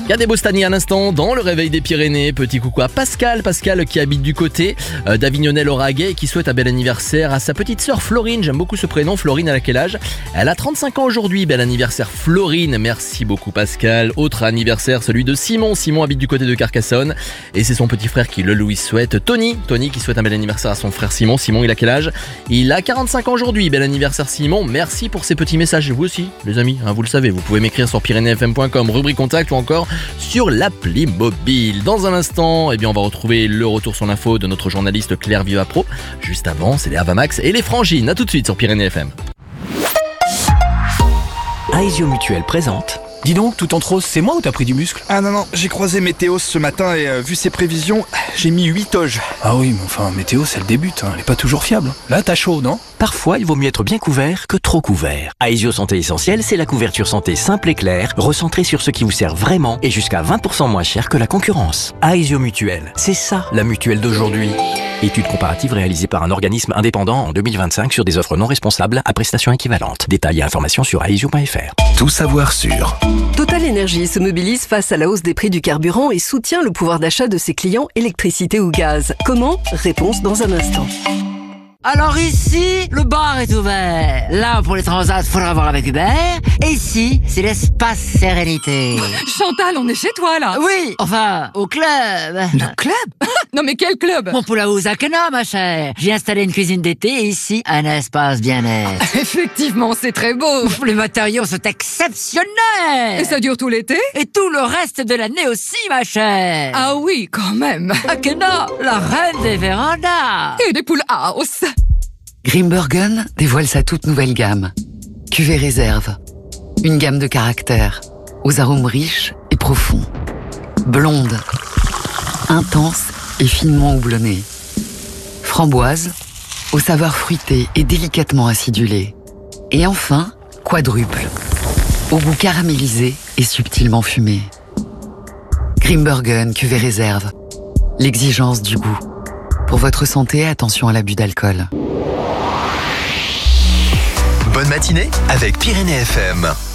Regardez Bostani à l'instant dans le réveil des Pyrénées. Petit coucou à Pascal qui habite du côté d'Avignonnel-Oraguet et qui souhaite un bel anniversaire à sa petite sœur Florine. J'aime beaucoup ce prénom. Florine, elle a quel âge? Elle a 35 ans aujourd'hui. Bel anniversaire Florine. Merci beaucoup Pascal. Autre anniversaire, celui de Simon. Simon habite du côté de Carcassonne et c'est son petit frère qui le lui souhaite. Tony qui souhaite un bel anniversaire à son frère Simon. Simon, il a quel âge? Il a 45 ans aujourd'hui. Bel anniversaire Simon. Merci pour ces petits messages. Vous aussi, les amis, vous le savez, vous pouvez m'écrire sur pyrénéefm.com, rubrique contact ou encore sur l'appli mobile. Dans un instant, on va retrouver le retour sur l'info de notre journaliste Claire Vivapro. Juste avant, c'est les Avamax et les Frangines. A tout de suite sur Pyrénées FM. Aesio Mutuel présente. Dis donc, tout en rose, c'est moi ou t'as pris du muscle? Ah non, j'ai croisé Météos ce matin et vu ses prévisions, j'ai mis 8 oges. Ah oui, mais enfin, Météos, elle débute, elle est pas toujours fiable. Là, t'as chaud, non? Parfois, il vaut mieux être bien couvert que trop couvert. Aesio Santé Essentielle, c'est la couverture santé simple et claire, recentrée sur ce qui vous sert vraiment et jusqu'à 20% moins cher que la concurrence. Aesio Mutuel, c'est ça, la mutuelle d'aujourd'hui. Étude comparative réalisée par un organisme indépendant en 2025 sur des offres non responsables à prestations équivalentes. Détails et informations sur aesio.fr. Tout savoir sur Total Energy se mobilise face à la hausse des prix du carburant et soutient le pouvoir d'achat de ses clients électricité ou gaz. Comment? Réponse dans un instant. Alors ici, le bar est ouvert. Là, pour les transats, faudra voir avec Hubert. Et ici, c'est l'espace sérénité. Chantal, on est chez toi, là. Oui, enfin, au club. Le club? Non, mais quel club? Mon Poulaouz à Quena, ma chère. J'ai installé une cuisine d'été et ici, un espace bien-être. Effectivement, c'est très beau. Les matériaux sont exceptionnels. Et ça dure tout l'été? Et tout le reste de l'année aussi, ma chère. Ah oui, quand même. À Quena, la reine des vérandas. Et des poules house. Grimbergen dévoile sa toute nouvelle gamme. Cuvée réserve. Une gamme de caractères, aux arômes riches et profonds. Blonde, intense et finement houblonnée. Framboise, aux saveurs fruitées et délicatement acidulées. Et enfin, quadruple, au goût caramélisé et subtilement fumé. Grimbergen cuvée réserve. L'exigence du goût. Pour votre santé, attention à l'abus d'alcool. Bonne matinée avec Pyrénées FM.